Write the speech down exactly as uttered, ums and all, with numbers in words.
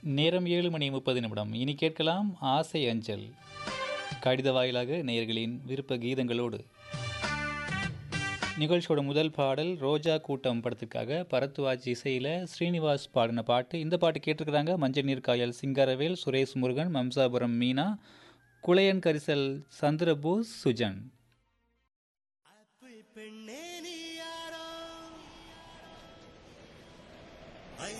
நேரம் ஏழு மணி முப்பது நிமிடம். இனி கேட்கலாம் ஆசை அஞ்சல். கடித வாயிலாக நேயர்களின் விருப்ப கீதங்களோடு நிகழ்ச்சியோட முதல் பாடல் ரோஜா கூட்டம் படத்துக்காக பரத்வாஜ் இசையில் ஸ்ரீனிவாஸ் பாடின பாட்டு. இந்த பாட்டு கேட்டிருக்கிறாங்க மஞ்சள் நீர் காயல் சிங்காரவேல், சுரேஷ் முருகன், மம்சாபுரம் மீனா, குளையன் கரிசல், சந்திரபோஸ், சுஜன்.